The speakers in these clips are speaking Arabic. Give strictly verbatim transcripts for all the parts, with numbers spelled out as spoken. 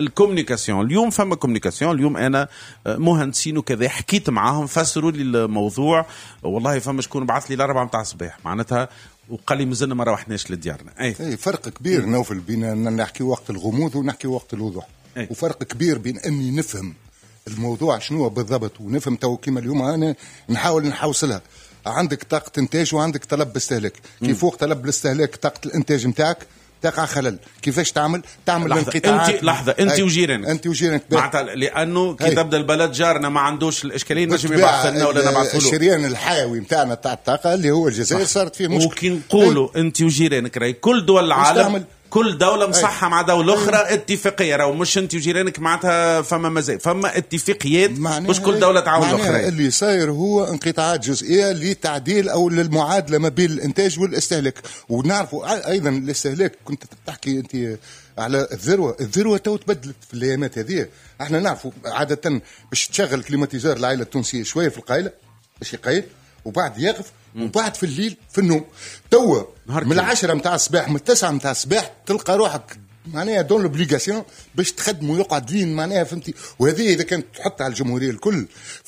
الكوميونيكاسيون. اليوم فما كوميونيكاسيون، اليوم انا مهندسين وكذا حكيت معاهم فسروا لي الموضوع، والله فما شكون بعث لي الاربعه نتاع الصباح معناتها وقال لي مازلنا ما روحناش لديارنا. اي اي فرق كبير نوفل بين نحكي وقت الغموض ونحكي وقت الوضوح. أي. وفرق كبير بين اني نفهم الموضوع شنو بالضبط ونفهم تو كيما اليوم انا نحاول نحوصلها. عندك طاقه انتاج وعندك طلب باستهلاك، كيف فوق طلب الاستهلاك طاقه الانتاج نتاعك تقع خلل. كيفاش تعمل؟ تعمل انقطاعات. انت لحظه انت وجيرانك انت وجيرانك معناتها لانه كي تبدا البلد جارنا ما عندوش الاشكاليه نجم يبعث لنا ولا نبعث له. الشريان الحيوي نتاعنا تاع الطاقه اللي هو الجزائر صارت فيه مشكله. وكي نقولوا انت وجيرانك راهي كل دول العالم كل دولة مصحة مع دولة أخرى اتفاقية، راهو مش أنت وجيرانك معناتها فما مزاي فما اتفاقيات مش كل دولة تعاون الأخرى. اللي صاير هو انقطاعات جزئية لتعديل أو للمعادلة ما بين الإنتاج والاستهلاك. ونعرفوا أيضا الاستهلاك كنت تحكي أنت على الذروة، الذروة تو تبدلت في الأيامات هذه. احنا نعرفوا عادة باش تشغل كليماتيزار العائلة التونسية شوية في القايلة باش يقيل وبعد يقف وبعد في الليل في النوم. توا من العشرة متاع الصباح من التسعة متاع الصباح تلقى روحك معناها دون لوبليغاسيون باش تخدم ويقعد لين معناها فهمتي. وهذه اذا كانت تحط على الجمهوريه الكل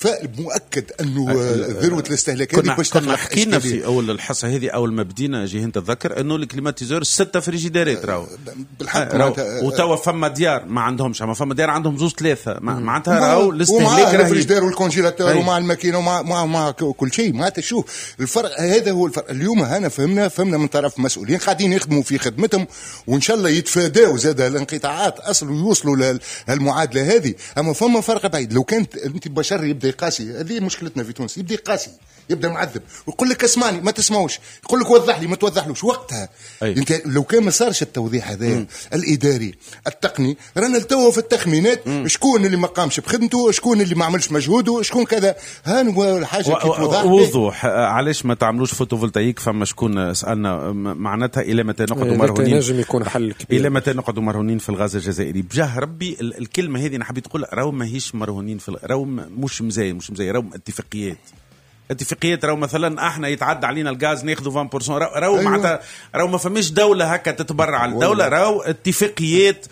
فمؤكد انه ذروه الاستهلاك هذه باش كنا حكينا في اول الحصه هذه اول ما بدينا جي انت تذكر انه الكليماتيزور ستة فريجيدارات راهو بالحق وتوا فما ديار ما عندهمش، اما فما ديار عندهم زوج ثلاثه معناتها راهو الاستهلاك راهي الفريجيدار والكونجيلاتور ومع الماكينه ومع مع, مع كل شيء. معناتها شوف الفرق هذا هو الفرق. اليوم هنا فهمنا فهمنا من طرف مسؤولين قاعدين يخدموا في خدمتهم وان شاء الله يتفادوا وزاد الانقطاعات اصل ويوصلوا للمعادله هذه. اما فما فرق بعيد. لو كانت انت بشر يبدا قاسي، هذه مشكلتنا في تونس، يبدا قاسي يبدا معذب ويقول لك اسمعني ما تسمعوش، يقول لك وضح لي ما توضحلوش. وقتها أي. انت لو كان ما صارش التوضيح هذا الاداري التقني رانا التو في التخمينات مم. شكون اللي ما قامش بخدمته، شكون اللي ما عملش مجهوده، شكون كذا. هان هو الحاجه و... كيف توضح وضوح. علاش ما تعملوش فوتوفولتايك؟ فما شكون سالنا معناتها الى متى نقعدوا مرهونين؟ نجم يكون حل كبير. الى متى نقعدوا مرهونين في الغاز الجزائري؟ بجاه ربي الكلمه هذه انا حبيت نقول راهو ماهيش مرهونين في راهو مش مزاي مش مزاي راهو اتفاقيات اتفاقيات. راهو مثلا احنا يتعدى علينا الغاز ناخذوا عشرة بالمئة راهو أيوة. معناتها راهو ما فماش دوله هكا تتبرع على الدوله، راهو اتفاقيات.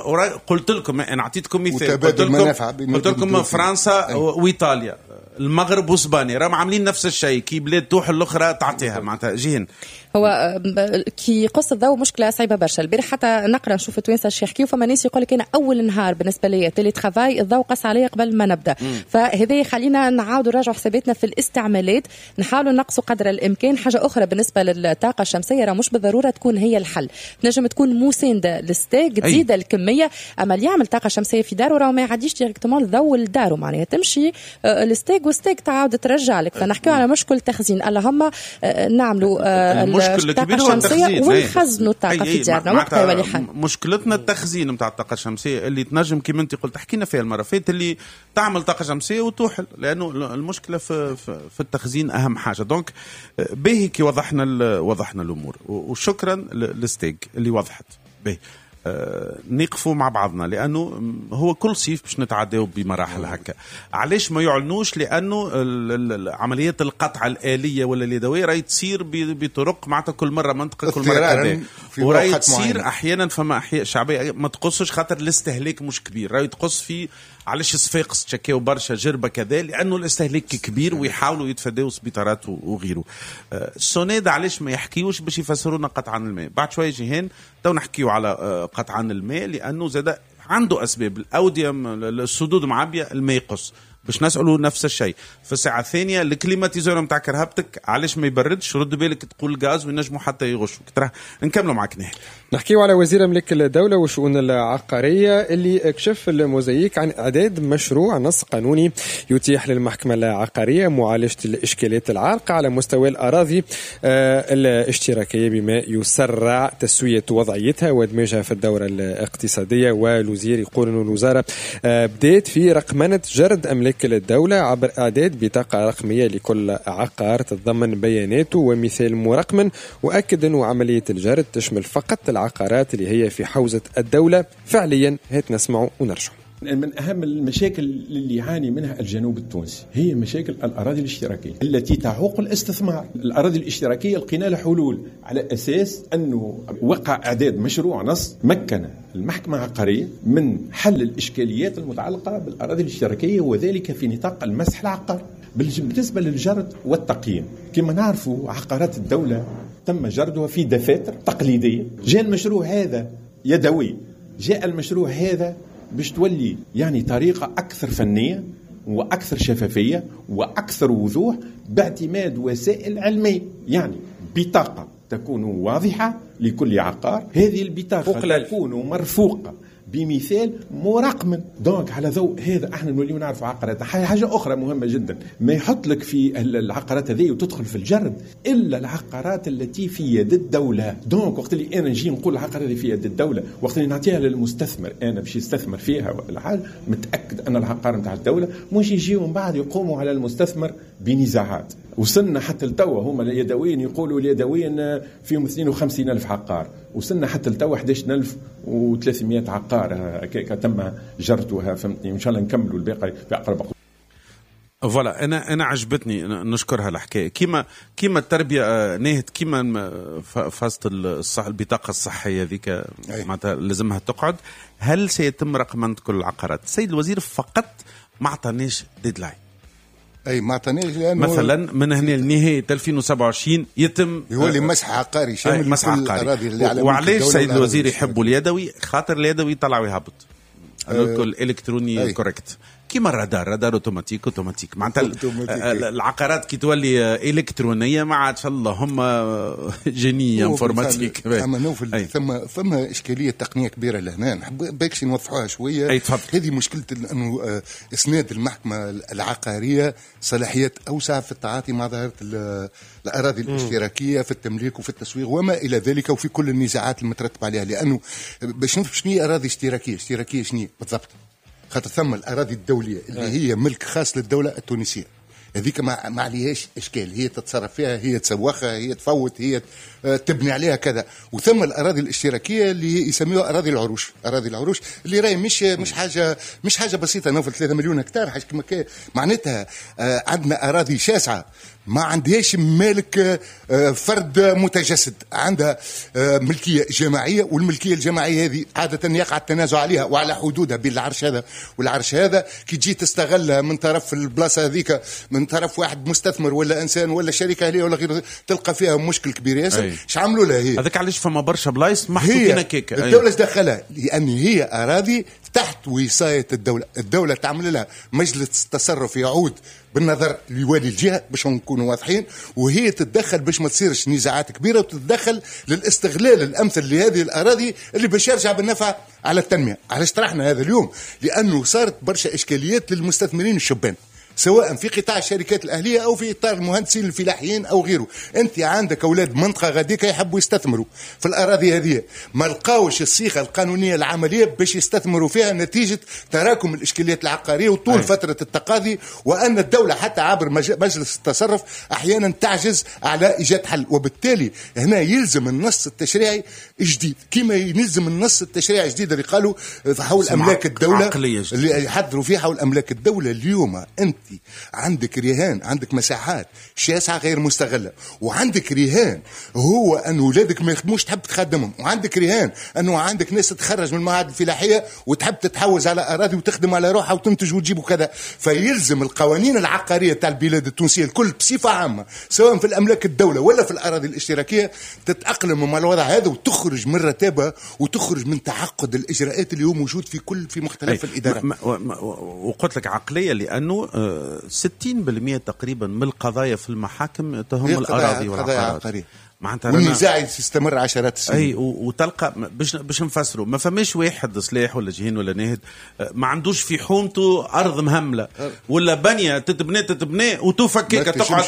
وقلت لكم انا اعطيتكم مثال، قلت لكم قلت لكم فرنسا أيوة. وايطاليا المغرب واسبانيا راهم عاملين نفس الشيء كي بلاد توح الاخرى تعطيها معناتها جهن. هو كي قص الضوء مشكله صعيبه برشا. البارح حتى نقرا نشوف التوانسه اش يحكيوا، فما ناس يقول لك انا اول نهار بالنسبه لي تيلي ترافاي الضوء قص عليا قبل ما نبدا، فهذا يخلينا نعاودوا نراجعوا حساباتنا في الاستعمالات، نحاولوا نقصوا قدر الامكان. حاجه اخرى بالنسبه للطاقه الشمسيه راه مش بالضروره تكون هي الحل، تنجم تكون مسانده للستاك تزيد الكميه، اما اللي يعمل طاقه شمسيه في داره راه ما يعديش ديريكتومون الضوء لداره، معناها تمشي الستاك والستاك تعاود ترجع لك. فنحكيو على مشكل تخزين، اللهم نعملوا الطاقه الشمسيه ونخزنوا الطاقه في ديارنا وقتها يولي حل. مشكلتنا التخزين نتاع الطاقه الشمسيه اللي تنجم كيما انت قلت حكينا فيها المره فاتت، اللي تعمل طاقه شمسيه وتوحل، لانه المشكله في في التخزين اهم حاجه. دونك باهي كي وضحنا وضحنا الامور، وشكرا للستيك اللي وضحت باهي. آه نقفوا مع بعضنا، لأنه هو كل صيف باش نتعداو بمراحل هكا. علاش ما يعلنوش؟ لأنه عمليات القطع الآلية ولا اليدوية راهي تصير بطرق معناتها كل مرة منطقة كل مرة كذا، وراهي تصير أحيانا فما أحياء شعبية ما تقصش خاطر الاستهلاك مش كبير، راهي تقص في علاش صفاقس تشكاو برشا جربة كذا، لأنه الاستهلاك كبير ويحاولوا يتفادوا سبيطارات وغيره. آه السوناد علاش ما يحكيوش باش يفسرونا قطعا الماء؟ بعد شوية جيهان تو نحكيو على آه قطعا الماء، لأنه زاد عنده أسباب. الأوديم السدود معبية الماء يقص، باش نسألوا نفس الشيء. في الساعة الثانية الكليماتيزور متاع كرهبتك علاش ما يبردش؟ رد بالك تقول غاز وينجموا حتى يغشوا. ترى نكملوا معك نهي. نحكيو على وزير ملك الدولة والشؤون العقارية اللي اكشف الموزايك عن إعداد مشروع نص قانوني يتيح للمحكمة العقارية معالجة الإشكاليات العالقة على مستوى الأراضي آه الاشتراكية بما يسرع تسوية وضعيتها وادماجها في الدورة الاقتصادية. والوزير يقول أن الوزارة آه بدأت في رقمنة جرد أملاك الدولة عبر إعداد بطاقة رقمية لكل عقار تتضمن بياناته ومثال مرقمن، وأكد أن عملية الجرد تشمل فقط العقارات اللي هي في حوزة الدولة فعليا. هات نسمعوا ونرجع. من أهم المشاكل اللي يعاني منها الجنوب التونسي هي مشاكل الأراضي الاشتراكية التي تعوق الاستثمار. الأراضي الاشتراكية لقينا لها حلول على أساس أنه وقع إعداد مشروع نص مكن المحكمة العقارية من حل الإشكاليات المتعلقة بالأراضي الاشتراكية، وذلك في نطاق المسح العقار. بالنسبة للجرد والتقييم، كما نعرفوا عقارات الدولة تم جردها في دفاتر تقليدية. جاء المشروع هذا يدوي، جاء المشروع هذا باش تولي يعني طريقة أكثر فنية وأكثر شفافية وأكثر وضوح باعتماد وسائل علمية، يعني بطاقة تكون واضحة لكل عقار. هذه البطاقة تكون مرفوقة بمثال مراقما. دونك على ضوء هذا احنا نوليو نعرف عقارات. حاجه اخرى مهمه جدا، ما يحط لك في العقارات هذه وتدخل في الجرد الا العقارات التي في يد الدوله. دونك وقت اللي انا نجي نقول العقار هذه في يد الدوله، وقت اللي نعطيها للمستثمر انا باش يستثمر فيها ولا حاجه، متاكد ان العقار نتاع الدوله مش يجيوا من بعد يقوموا على المستثمر بنزاعات. وصلنا حتى التوا هما اليدويين يقولوا اليدويين فيهم اثنين وخمسين ألف عقار، وصلنا حتى التوا أحد عشر ألف وثلاثمائة عقار هكاك تم جرتها. فهمتني؟ ان شاء الله نكملوا الباقي في اقرب وقت. فوالا انا انا عجبتني نشكرها الحكايه كيما كيما التربيه ناهت كيما فاست الصح البطاقه الصحيه ذيك معناتها لازمها تقعد. هل سيتم رقمنه كل العقارات؟ السيد الوزير فقط ما عطانيش ديدلاين. اي ما عطانيش لانه مثلا من هنا لنهايه ألفين وسبعة وعشرين يتم يولي مسح عقاري شامل مسح عقاري. وعلاش السيد الوزير يحبوا اليدوي؟ خاطر اليدوي طلع ويهبط الكل الكتروني كوريكت كيما الرادار رادار اوتوماتيك اوتوماتيك معناتها العقارات كي تولي الكترونيه ما عادش اللهم جيني انفورماتيك. اما نوفل ثم ثم اشكاليه تقنيه كبيره لهنا نحب باكش نوضحوها شويه. هذه مشكله انه اسناد المحكمه العقاريه صلاحيات اوسع في التعاطي مع ظاهره الاراضي الاشتراكيه في التمليك وفي التسويق وما الى ذلك، وفي كل النزاعات المترتبه عليها. لانه باش نفهم شنو هي اراضي اشتراكيه، اشتراكيه شنو بالضبط؟ خاطر ثم الأراضي الدولية اللي هي ملك خاص للدولة التونسية، هذيك ما ما عليهاش إشكال، هي تتصرف فيها، هي تسوخها، هي تفوت، هي تبني عليها كذا. وثم الأراضي الاشتراكية اللي يسميوها أراضي العروش، أراضي العروش اللي راهي مش مش حاجة مش حاجة بسيطة، نوفل ثلاثة مليون هكتار حاجة كما كان. معناتها عندنا أراضي شاسعة ما عندهاش مالك فرد متجسد، عندها ملكية جماعية، والملكية الجماعية هذه عادة يقع التنازع عليها وعلى حدودها بين العرش هذا والعرش هذا. كي تجي تستغلها من طرف البلاصة هذيك من طرف واحد مستثمر ولا إنسان ولا شركة أهلية ولا غيره، تلقى فيها مشكل كبير ياسر. ايش عملوا لها هي؟ هذاك علاش فما برشا بلايص محطوطين كيكا. الدولة ايش دخلها؟ لأن هي أراضي تحت وصاية الدولة. الدولة تعمل لها مجلس تصرف يعود بالنظر لوالي الجهة باش نكونوا واضحين، وهي تتدخل باش ما تصيرش نزاعات كبيرة، وتتدخل للاستغلال الأمثل لهذه الأراضي اللي باش يرجع بالنفع على التنمية. علاش طرحنا هذا اليوم؟ لأنه صارت برشا إشكاليات للمستثمرين الشبان، سواء في قطاع الشركات الأهلية أو في إطار المهندسين الفلاحيين أو غيره. أنت عندك أولاد منطقة غاديك يحبوا يستثمروا في الأراضي هذه، ما لقاوش الصيغة القانونية العملية باش يستثمروا فيها نتيجة تراكم الإشكاليات العقارية وطول أي. فترة التقاضي، وأن الدولة حتى عبر مجلس التصرف أحيانا تعجز على إيجاد حل. وبالتالي هنا يلزم النص التشريعي جديد، كما يلزم النص التشريعي الجديد اللي قالوا حول أملاك الدولة اللي يحضروا فيه حول أملاك الدولة. اليوم أنت عندك رهان، عندك مساحات شاسعة غير مستغلة، وعندك رهان هو أن أولادك ما يخدموش تحب تخدمهم، وعندك رهان أنه عندك ناس تتخرج من المعاهد الفلاحية وتحب تتحوز على أراضي وتخدم على روحها وتنتج وتجيب كذا. فيلزم القوانين العقارية تاع البلاد التونسية الكل بصفة عامة سواء في الأملاك الدولة ولا في الأراضي الاشتراكية تتأقلم مع الوضع هذا وتخرج من رتابة وتخرج من تعقد الإجراءات اللي هو موجود في كل في مختلف الإدارات. وقلت لك عقلية لأنه ستين بالمئة تقريبا من القضايا في المحاكم تهم الأراضي والعقارات، والنزاع يستمر عشرات السنين. اي وتلقى باش باش نفسروا ما فماش واحد صلاح ولا جهين ولا ناهد ما عندوش في حومته ارض مهمله ولا بنيه تتبني تتبني وتفكك تقعد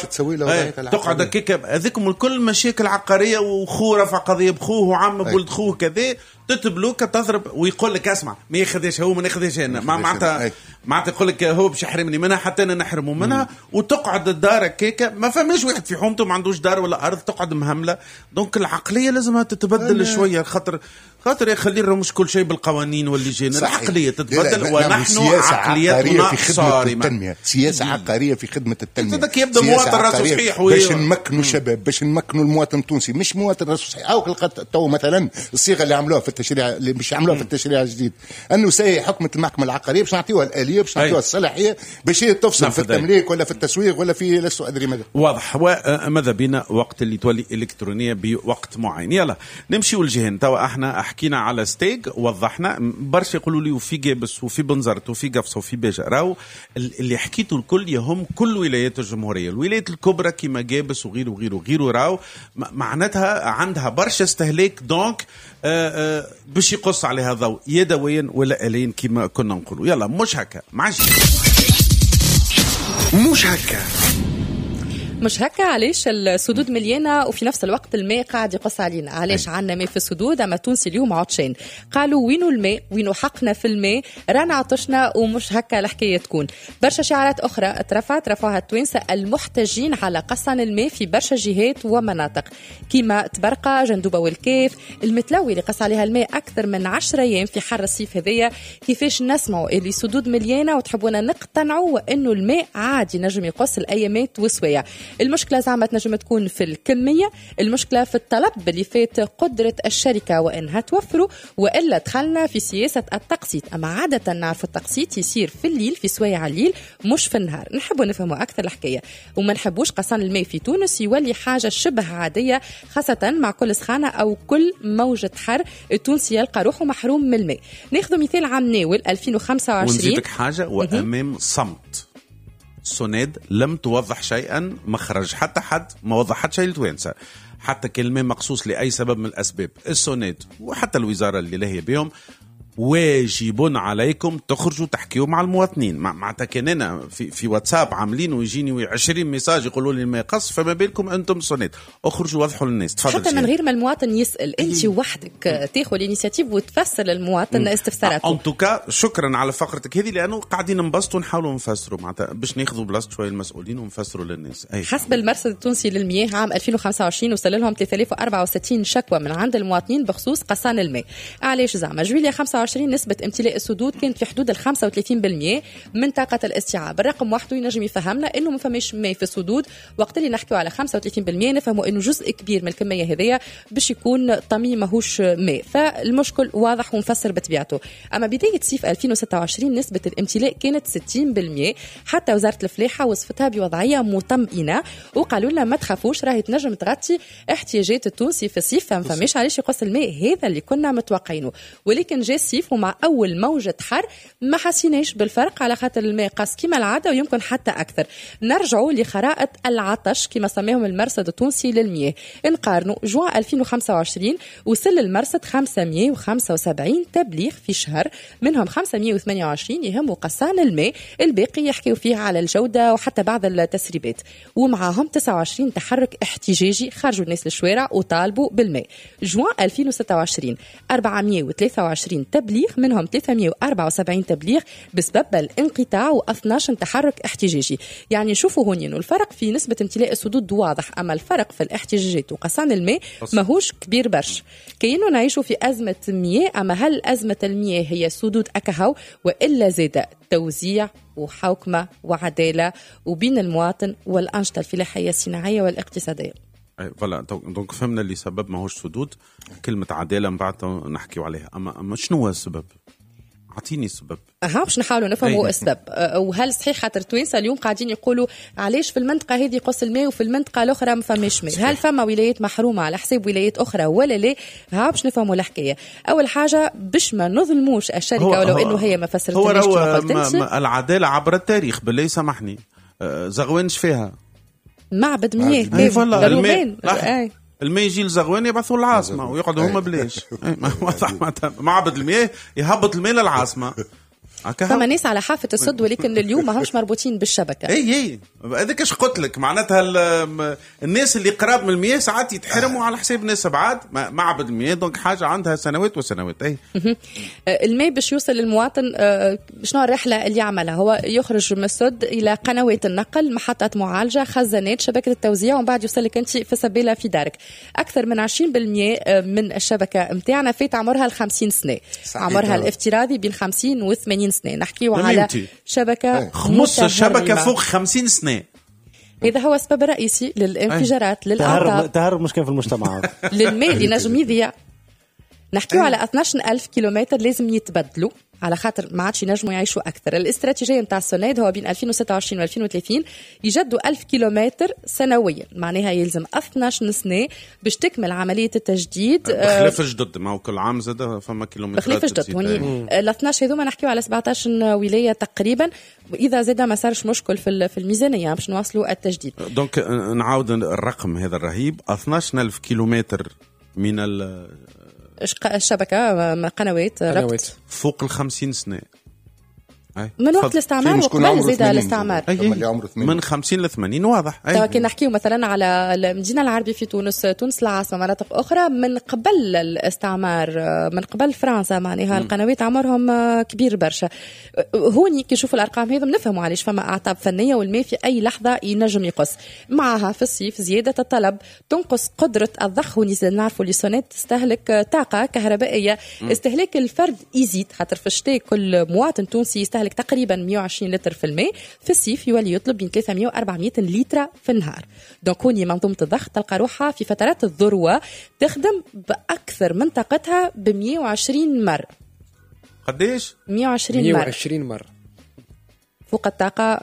تقعد هكاك. هذيكم الكل مشاكل عقاريه، وخو رفع قضيه بخوه وعم بولد خوه كذا تتبلوك تضرب ويقول لك اسمع ما ياخذش هو ما ناخذش انا معناتها معناتها يقول لك هو باش يحرمني منها حتى انا نحرمه منها. وتقعد الدار هكاك ما فماش واحد في حومته ما عندوش دار ولا ارض تقعد مهمله كامله. دونك العقليه لازمها تتبدل شويه، خاطر خاطر يخلي مش كل شيء بالقوانين واللجان، العقليه تتبدل. ونحن عقليتنا صارمه، سياسه عقاريه في خدمه التنميه. هذاك يبدا مواطن راسه صحيح باش نمكنوا الشباب، باش نمكنوا المواطن التونسي، مش مواطن راسه صحيح. او تو مثلا الصيغه اللي عملوها في التشريع، اللي مش عملوها في التشريع الجديد، انه سي حكمه المحكمه العقاريه باش نعطيوها الاليه، باش نعطيوها الصلاحيه باش هي تفصل في التمليك ولا في التسويق ولا في لست ادري ماذا. واضح. وماذا بينا وقت اللي تولي الكترونيه بوقت معين. يلا نمشيو للجهن. توا احنا حكينا على ستيج، وضحنا برشا يقولوا لي وفي جابس وفي بنزرت وفي قفصه وفي بيجا. راهو اللي حكيته الكل يهم كل ولايات الجمهوريه. الولايات الكبرى كيما جابس وغيره وغيره وغيره راهو معناتها عندها برشا استهلاك. دونك آآ آآ باش يقص عليها ضوء يدويا ولا الين كيما كنا نقولوا. يلا مش هكا معاش مش هكا مش هكا. علاش السدود مليانه وفي نفس الوقت الماء قاعد يقص علينا؟ علاش عندنا ماء في السدود اما تونسي اليوم عطشان؟ قالوا وينو الماء، وينو حقنا في الماء، رانا عطشنا. ومش هكا الحكايه تكون. برشا شعارات اخرى اترفعت رفعها التوانسه المحتجين على قصان الماء في برشا جهات ومناطق كيما تبرقه، جندوبه والكيف، المتلوي اللي قص عليها الماء اكثر من عشرة ايام في حر الصيف هذيا. كيفاش نسمعوا اللي سدود مليانه وتحبونا نقتنعوا انه الماء عادي نجم يقص الايامات وسويه؟ المشكلة زعما تنجم تكون في الكمية، المشكلة في الطلب اللي فات قدرة الشركة وإنها توفره، وإلا دخلنا في سياسة التقسيط. أما عادة نعرف التقسيط يصير في الليل، في سوايع الليل مش في النهار. نحبوا نفهموا أكثر الحكاية، وما نحبوش قصان الماء في تونس يولي حاجة شبه عادية، خاصة مع كل سخانة أو كل موجة حر التونسي يلقى روحه محروم من الماء. ناخذ مثال عام ناول ألفين وخمسة وعشرين. ونزيدك حاجة وأمام صمت. سوناد لم توضح شيئا، مخرج حتى حد ما وضحت شيء لتوانسة، حتى كلمة مقصوص لأي سبب من الأسباب. السوناد وحتى الوزارة اللي لهي بهم واجب عليكم تخرجوا تحكيوا مع المواطنين. معناتها كان انا في في واتساب عاملين ويجيني عشرين ميساج يقولوا لي ما يقص، فما بالكم انتم سونيت اخرجوا وضحوا للناس. تفضل. حتى من غير ما المواطن يسال، انت وحدك تاخذ الانيشيتيف وتفسر للمواطن استفساراته. ان توكا شكرا على فقرتك هذه، لانه قاعدين نبسطوا ونحاولوا نفسروا معناتها باش ناخذوا بلاصه شويه المسؤولين ونفسروا للناس. أي. حسب المرصد التونسي للمياه عام ألفين وخمسة وعشرين وصل لهم ثلاثة آلاف وأربعة وستين شكوى من عند المواطنين بخصوص قصان الماء. علاش زعما جويليا خمسة وعشرين نسبة امتلاء السدود كانت في حدود ال خمسة وثلاثين بالمئة من طاقة الاستيعاب. الرقم وحده ينجم يفهمنا انه ما فماش ماء في السدود. وقت اللي نحكيو على خمسة وثلاثين بالمئة نفهموا انه جزء كبير من الكمية هذية باش يكون طمي ماهوش ماء، فالمشكل واضح ومفسر بطبيعته. اما بداية صيف ألفين وستة وعشرين نسبة الامتلاء كانت ستين بالمئة، حتى وزارة الفلاحة وصفتها بوضعية مطمئنة وقالوا لنا ما تخافوش راهي تنجم تغطي احتياجات التونسي في الصيف، فما فماش علاش يقص الماء. هذا اللي كنا متوقعينه، ولكن جاء الصيف ومع أول موجة حر ما حسيناش بالفرق، على خاطر الماء قاس كما العادة ويمكن حتى أكثر. نرجعوا لخرائط العطش كما سماهم المرصد التونسي للمياه، نقارنوا جوان ألفين وخمسة وعشرين وصل المرصد خمسمئة وخمسة وسبعين تبليغ في شهر، منهم خمسمئة وثمانية وعشرين يهموا قصان الماء، الباقي يحكيوا فيه على الجودة وحتى بعض التسريبات، ومعهم تسعة وعشرين تحرك احتجاجي خرجوا الناس للشوارع وطالبوا بالماء. جوان ألفين وستة وعشرين أربعمئة وثلاثة وعشرين تبليغ، منهم ثلاثمئة وأربعة وسبعين تبليغ بسبب الانقطاع واثني عشر تحرك احتجاجي. يعني شوفوا هون انه الفرق في نسبة امتلاء السدود واضح، اما الفرق في الاحتجاجات وقصان الماء ماهوش كبير برش. كأنه نعيشوا في أزمة مياه، اما هل أزمة المياه هي سدود أكهو والا زاد توزيع وحوكمة وعدالة وبين المواطن والأنشطة الفلاحية الصناعية والاقتصادية؟ فوالا دونك فهمنا اللي سبب ماهوش سدود. كلمة عدالة من بعد نحكيو عليها، اما اما شنو هو السبب؟ اعطيني السبب. اها باش نحاولوا نفهموا السبب. وهل صحيح خاطر التوانسه اليوم قاعدين يقولوا علاش في المنطقه هذه قص الماء وفي المنطقه الاخرى ما فماش ماء؟ هل فما ولايات محرومه على حساب ولايات اخرى ولا لا؟ ها باش نفهموا الحكايه. اول حاجه باش ما نظلموش الشركه ولو انه هي ما فسرتلناش كما قلت انت. العداله عبر التاريخ بالله سامحني. زغوانش فيها معبد مياه الماء الماء يجي لزغوان يبعثوا العاصمه ويقعدوا هما بلاش. معبد المياه يهبط الماء للعاصمه. فما ناس على حافة السد ولكن اليوم ما همش مربوطين بالشبكة. اي اي هذاك ايش قلت لك معناتها الناس اللي قراب من المياه ساعات يتحرموا على حساب ناس بعاد معبد المياه، دونك حاجة عندها سنوات وسنوات. اي الماء باش يوصل للمواطن شنو الرحلة اللي يعملها؟ هو يخرج من السد إلى قنوات النقل، محطة معالجة، خزانات، شبكة التوزيع، ومن بعد يوصل لك أنت في سبيلة في دارك. أكثر من عشرين بالمئة من الشبكة متاعنا فات عمرها الخمسين سنة، عمرها الافتراضي بين خمسين وثمانين سنة. نحكيو على شبكة خمس الشبكة فوق خمسين سنة. هذا هو السبب الرئيسي للانفجارات، للأعطاب، تهرب مشكلة في المجتمعات، للماء اللي نجم يضيع. نحكيو على اثناش ألف كيلومتر لازم يتبدلوا على خاطر ما عادش ينجموا يعيشوا اكثر. الاستراتيجيه نتاع السوناد هو بين ألفين وستة وعشرين و ألفين وثلاثين يجدوا ألف كيلومتر سنويا، معناها يلزم اثناش سنه باش تكمل عمليه التجديد. بخلاف جدد ما هو كل عام زاد فما كيلومترات بخلاف جدد هوني ال اثناش هذوما نحكيو على سبعطاش ولايه تقريبا، واذا زاد ما صارش مشكل في في الميزانيه باش نواصلوا التجديد. دونك نعاود الرقم هذا الرهيب، اثناش ألف كيلومتر من ال الشبكة قنوات ربط فوق الخمسين سنة من وقت الاستعمار وقبل زيد الاستعمار من خمسين لثمانين واضح. كي نحكيو مثلا على المدينة العربية في تونس، تونس العاصمة، مناطق أخرى من قبل الاستعمار، من قبل فرنسا، معناها القنوات عمرهم كبير برشا. هوني كي نشوفوا الأرقام هذم نفهموا علاش فما أعطاب فنية، والماء في أي لحظة ينجم يقص. معها في الصيف زيادة الطلب تنقص قدرة الضخ، ونزيد نعرفوا لي سونات تستهلك طاقة كهربائية. استهلاك الفرد يزيد خاطر في الشتاء كل مواطن تونسي يستهلك تقريبا مئة وعشرين لتر في الماء، في الصيف يولي يطلب بين ثلاثمئة وأربعمئة لتر في النهار. دونك هوني منظومة الضخ تلقى روحها في فترات الذروة تخدم بأكثر من طاقتها ب مئة وعشرين مرة. قديش؟ مئة وعشرين مرة. مئة وعشرين مرة فوق الطاقة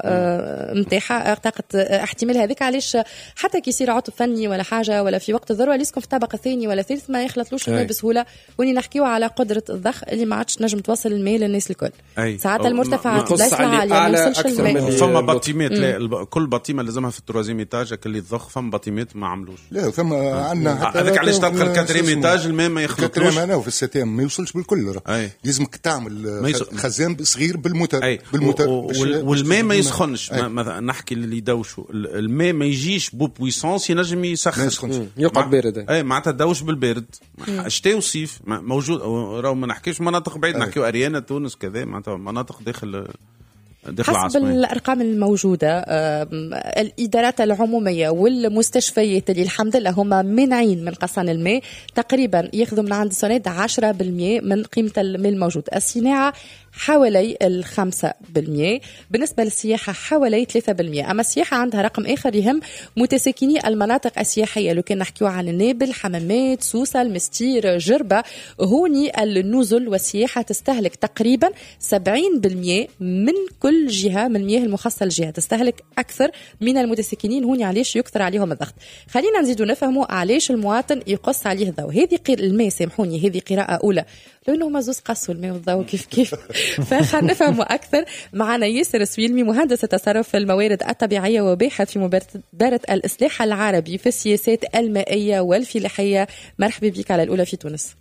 متاحة طاقة احتمال. هذيك علاش حتى كي يصير عطب فني ولا حاجة ولا في وقت الذروة ليسكم في الطبقة الثاني ولا ثالث ما يخلطلوش الماء بسهولة. وني نحكيو على قدرة الضخ اللي ما عادش نجم توصل الماء للناس الكل. ساعات المرتفعات ليس عالية ما يوصلش الماء. فما باطيمات لا كل باطيمة لازمها في التروازيم ايتاج اللي تضخ، فما باطيمات ما عملوش. لا فما عندنا هذاك علاش تلقى الكاتريم ايتاج الماء ما يخلطلوش. انا وفي الستام ما يوصلش بالكل، لازمك تعمل خزان صغير بالموتر بالموتر والماء ما يسخن خنش. مثلا نحكي اللي يدوشوا الماء ما يجيش بو بويسانس ينجم يسخن يقعد بارد. اي معناتها دوش بالبارد شتاء وصيف موجود. راهو ما نحكيش مناطق بعيد، نحكيو اريانا تونس كذا معناتها مناطق داخل حسب العاصمة. الأرقام الموجودة الإدارات العمومية والمستشفيات اللي الحمد لله هم منعين من قصان الماء تقريبا ياخذوا من عند سوناد عشرة بالمئة من قيمة الماء الموجود. الصناعة حوالي الخمسة بالمئة، بالنسبة للسياحة حوالي ثلاثة بالمئة. أما السياحة عندها رقم آخر يهم متساكني المناطق السياحية، لو كان نحكيو على النابل، حمامات، سوسة، المستير، جربة. هوني النزل والسياحة تستهلك تقريبا سبعين بالمئة من كل جهة من المياه المخصصة للجهة، تستهلك أكثر من المتساكنين. هوني علاش يكثر عليهم الضغط. خلينا نزيدوا نفهموا علاش المواطن يقص عليه الضوء. هذه الماء سامحوني هذه قراءة أولى لأنه مزوز قصوا الماء والضوء كيف كيف فخلنا نفهموا أكثر. معنا ياسر سويلمي مهندس التصرف في الموارد الطبيعية وباحث في مبادرة الإصلاح العربي في السياسات المائية والفلاحية. مرحبا بك على الأولى في تونس.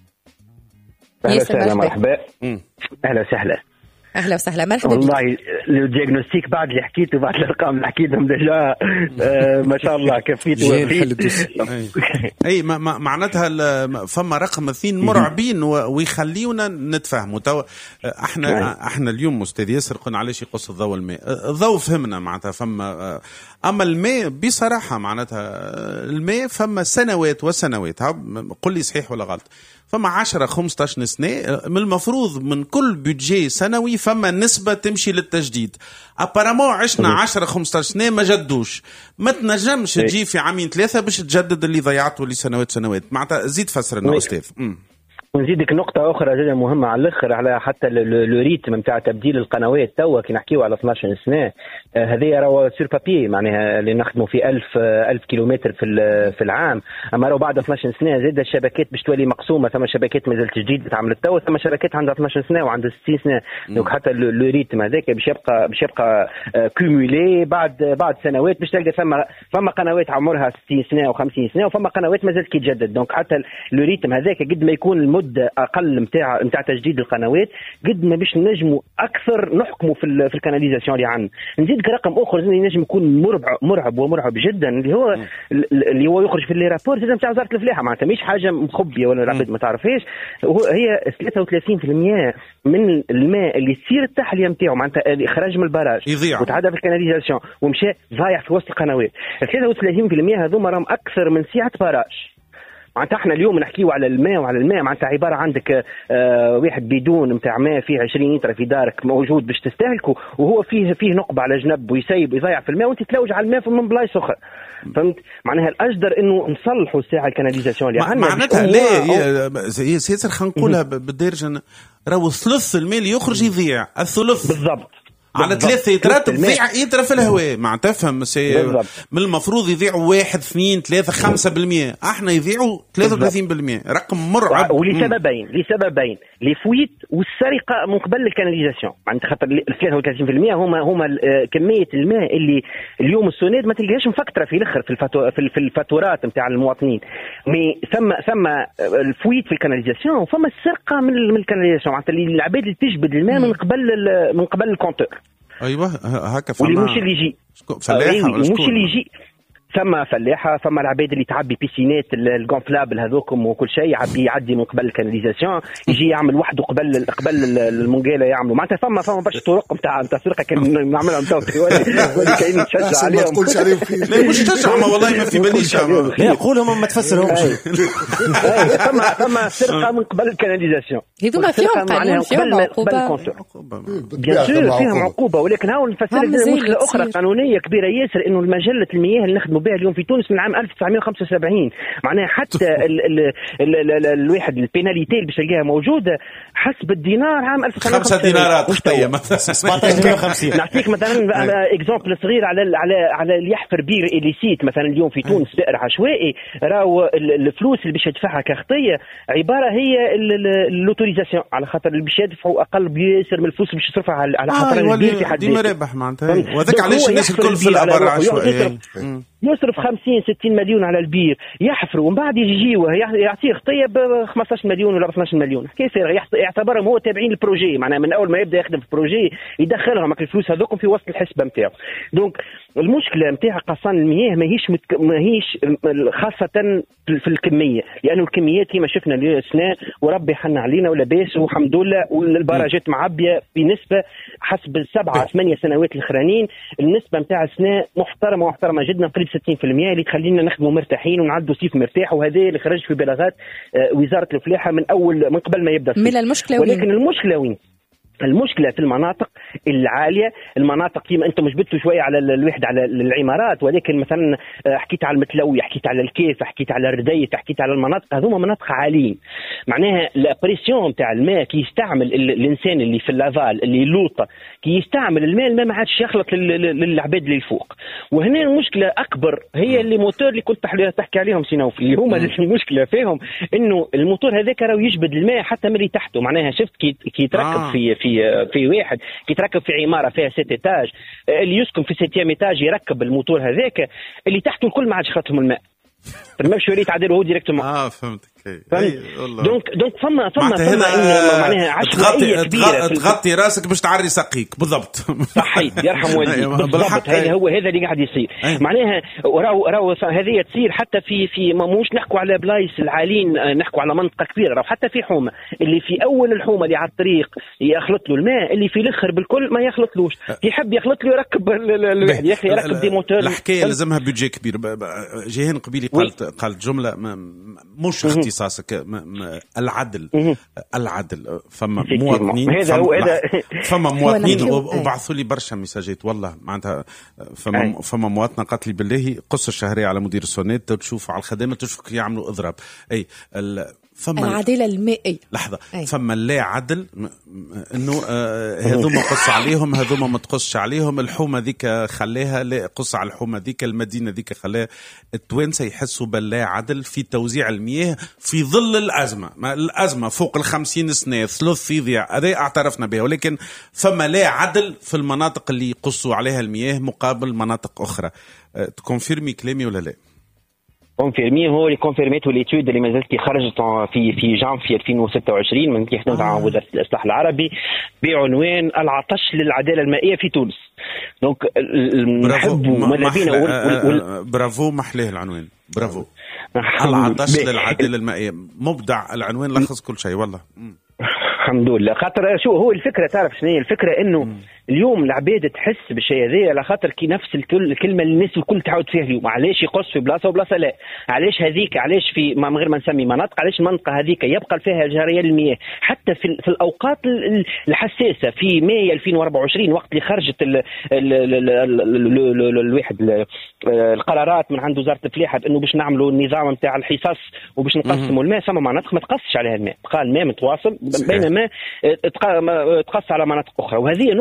أهلا وسهلا. مرحبا. أهلا وسهلا. اهلا وسهلا. مرحبا والله الدياغنوستيك بعد اللي حكيته بعد الارقام اللي حكيتهم ديجا آه ما شاء الله كفيت وفيت. اي معناتها فما رقم اثنين مرعبين ويخليونا نتفاهموا. تو احنا احنا اليوم استاذ ياسر قلنا علاش يقص الضوء الماء. الضوء فهمنا معناتها فما، اما الماء بصراحه معناتها الماء فما سنوات وسنوات. قل لي صحيح ولا غلط؟ فما عشرة خمسطاش سنة من المفروض من كل بيدجي سنوي فما نسبة تمشي للتجديد. أبارامون عشنا عشرة خمسطاش سنة ما جدوش، ما تنجمش تجي في عامين ثلاثة باش تجدد اللي ضيعته لسنوات سنوات. معناتها زيد فسر لنا أستاذ. ونزيدك نقطة أخرى جدا مهمة على الآخر على حتى الريتم نتاع تبديل القنوات. توا كي نحكيو على اثناش سنة هذه راهو سير بابي معناها اللي نخدموا في ألف ألف كيلومتر في في العام. أما راهو بعد اثناش سنة زاد الشبكات باش تولي مقسومة. ثم شبكات مازالت جديد تعملت توا، ثم شبكات عندها اثناش سنة وعندها ستين سنة. دونك حتى الريتم هذاك باش يبقى باش يبقى كومولي بعد بعد سنوات باش تلقى ثم ثم قنوات عمرها ستين سنة أو خمسين سنة وثم قنوات مازالت كي تجدد. دونك حتى الريتم هذاك قد ما يكون المدة المده اقل نتاع نتاع تجديد القنوات قد ما باش نجموا اكثر نحكموا في في الكاناليزاسيون اللي عندنا. نزيدك رقم اخر اللي نجم يكون مرعب مرعب ومرعب جدا اللي هو اللي هو يخرج في لي رابور نتاع وزاره الفلاحه، معناتها مش حاجه مخبيه ولا العباد ما تعرفهاش. هي ثلاثة وثلاثين بالمئة من الماء اللي تصير التحليه نتاعو معناتها خرج من البراج وتعدى في الكاناليزاسيون ومشى ضايع في وسط القنوات. ثلاثة وثلاثين بالمئة هذوما راهم اكثر من سعه براج. معناتها احنا اليوم نحكيو على الماء وعلى الماء معناتها عباره عندك آه واحد بيدون نتاع ماء فيه عشرين لتر في دارك موجود باش تستهلكه، وهو فيه فيه نقبه على جنب ويسيب ويضيع في الماء وانت تلوج على الماء من بلايص اخرى. فهمت معناها الاجدر انه نصلحوا الساعه الكاناليزاسيون اللي عندنا. معناتها لا زي ياسر خلينا نقولها بالدارجه راهو ثلث الماء اللي يخرج يضيع، الثلث بالضبط على ثلاثة يترات تضيع يترى في الهواء. مع تفهم من المفروض يضيعوا واحد اثنين ثلاثة خمسة بالمئة، احنا يضيعوا ثلاثة وثلاثين بالمئة، رقم مرعب. ولسببين لسببين لفويت والسرقه من قبل الكاناليزاسيون. معناتها خاطر ثلاثة وثلاثين بالمئة هما هما كميه الماء اللي اليوم السوناد ما تلقاهاش مفكتره في الاخر في الفاتو في الفاتورات نتاع المواطنين. مي ثم ثم الفويت في الكاناليزاسيون وفما السرقه من الكاناليزاسيون، معناتها العباد اللي تجبد الماء من قبل من قبل الكونتور. ايوه هكا فما واللي مش اللي يجي فلاحه ولا مش اللي يجي ثم فلاحه ثم العباد اللي تعبي بيسينات الكونفلابل هذوكم وكل شيء يعبي يعدي من قبل الكاناليزاسيون يجي يعمل وحده قبل قبل المونجيله يعملوا معناتها ثم ثم باش طرق نتاع نتاع سرقه كان نعملها نتاع ولا كاين تشجع عليهم. ما تقولش عليهم لا مش تشجع ما والله ما في باليش لا يقولهم ما تفسرهمش. ثم ثم سرقه من قبل الكاناليزاسيون هذوما فيهم قانون فيهم عقوبه بيان سور فيهم عقوبه، ولكن هاو نفسر لك مشكله اخرى قانونيه كبيره ياسر انه المجله المياه اللي نخدموا بها اليوم في تونس من عام ألف وتسعمائة وخمسة وسبعين معناها حتى ال ال ال ال الواحد البيناليتي اللي باش تلقاها موجوده حسب الدينار عام ألف وتسعمائة وخمسة وسبعين خمسة دينارات خطيه مثلا سبعطاش وخمسين. نعطيك مثلا اكزامبل صغير على على على اللي يحفر بير اليسيت مثلا اليوم في تونس بئر عشوائي، راهو الفلوس اللي باش يدفعها كخطيه عباره هي اللوتوريزاسيون على خاطر اللي باش يدفعوا اقل بياسر من الفلوس باش يصرفها على خاطر البير في حد ديما رابح معناتها. وهذاك علاش الناس الكل في الابر عشوائي يصرف خمسين ستين مليون على البير يحفروا ومن بعد يجيوه يعطيه خطيه ب خمسطاش مليون ولا اثناش مليون. كيف يعتبرهم هو تابعين البروجي معناها من اول ما يبدا يخدم في البروجي يدخلهم الفلوس هذوكم في وسط الحسبه نتاعو. دونك المشكله نتاع قصان المياه ماهيش متك... ماهيش خاصه في الكميه، لانه الكميات كما شفنا السنه وربي حن علينا ولاباس والحمد لله والبراجات معبيه بنسبه حسب السبعه ثمانيه سنوات الاخرانيين النسبه نتاع السنه محترمه محترمه جدا قريب ستين بالمئة اللي تخلينا نخدموا مرتاحين ونعدوا صيف مرتاح، وهذا اللي خرج في بلاغات وزاره الفلاحه من اول من قبل ما يبدا الصيف. من المشكله ولكن وين؟ المشكله وين؟ المشكله في المناطق العاليه، المناطق كيما انتم جبتوا شويه على الواحد على العمارات، ولكن مثلا حكيت على المتلوي، حكيت على الكيف، حكيت على الرديت، حكيت على المناطق هذوما مناطق عاليين معناها الابريسيون تاع الماء كي يستعمل الانسان اللي في اللافال اللي لوطه كي يستعمل الماء الماء ما عادش يخلط للعباد اللي الفوق. وهنا المشكله اكبر هي اللي موتور اللي كنت تحكي عليهم سينوف اللي هما المشكله فيهم انه الموتور هذاك راه يجبد الماء حتى من اللي تحته معناها شفت كي كي يتركب آه. في في في واحد كي يتركب في عماره فيها ست ايتاج اللي يسكن في ستيام ايتاج يركب الموتور هذاك اللي تحته الكل ما عادش يخلطهم الماء ما شو يريد تعدله هو ديريكتومون. اه فهمتك. دونك دونك فما فما فما معناها عشوائيه كبيره تغطي راسك باش تعري ساقيك بالضبط. صحيح يرحم والديك بالضبط. هذا هو هذا اللي قاعد يصير معناها راهو راهو هذه تصير حتى في في ماهوش نحكوا على بلايص العالين، نحكوا على منطقه كبيره راهو حتى في حومه اللي في اول الحومه اللي على الطريق يخلط له الماء اللي في الاخر بالكل ما يخلطلوش، يحب يخلط له يركب الواحد يا اخي يركب دي موتور. الحكايه لازمها بيدجي كبير. جيهان قبيلي قالت قالت جمله مش اختصاصك العدل العدل فما مواطنين فما, فما مواطنين وبعثوا لي برشا مساجات والله معناتها فما فما مواطنه قالت لي بالله قص الشهريه على مدير السونات تشوف على الخدمه تشوف يعملوا اضراب اي فما العداله المائي لحظه أي. فما لا عدل انه آه هذوما قص عليهم هذوما ما تقصش عليهم الحومه ذيك خليها لا قص على الحومه ذيك المدينه ذيك خليها. التوانسه يحسوا باللا عدل في توزيع المياه في ظل الازمه ما الازمه فوق الخمسين سنه ثلث يضيع هذا اعترفنا بها، ولكن فما لا عدل في المناطق اللي يقصوا عليها المياه مقابل مناطق اخرى. أه تكونفيرمي كلامي ولا لا؟ كونفيرمي هو اللي كونفيرميته ليتود اللي مازالت خرجت في في جانفي ألفين وستة وعشرين من كي خدمت مع وزاره الاصلاح العربي بعنوان العطش للعداله المائيه في تونس. دونك نحبوا ماذا بينا برافو محليه العنوان برافو العطش للعداله المائيه مبدع العنوان لخص كل شيء والله. الحمد لله. خاطر شو هو الفكره تعرف شنو هي الفكره انه مم. اليوم العباد تحس بالشيء هذا على خاطر كي نفس الكلمه اللي الناس الكل تعود فيها اليوم. علاش يقص في بلاصه وبلاصه لا؟ علاش هذيك علاش في من غير ما نسمي مناطق علاش المنطقه هذيك يبقى فيها جريان المياه حتى في, في الاوقات الحساسه في ماي ألفين وأربعة وعشرين وقت اللي خرجت ال ال ال ال ال الواحد القرارات من عند وزاره الفلاحه بانه باش نعملوا النظام نتاع الحصص وباش نقسموا الماء. ثم مناطق ما تقصش عليها الماء، بقى الماء متواصل بينما تقص على مناطق اخرى. وهذه